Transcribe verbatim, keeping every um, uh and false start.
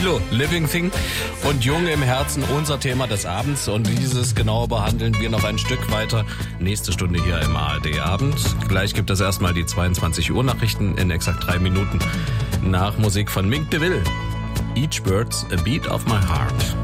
Tilo, Living Thing und Jung im Herzen, unser Thema des Abends. Und dieses genau behandeln wir noch ein Stück weiter. Nächste Stunde hier im A R D-Abend. Gleich gibt es erstmal die zweiundzwanzig Uhr Nachrichten in exakt drei Minuten nach Musik von Mink DeVille. Each Bird's a Beat of My Heart.